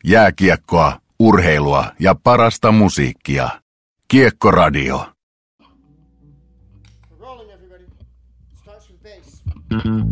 Jääkiekkoa, urheilua ja parasta musiikkia. Kiekkoradio. Rolling, everybody. Starts with bass.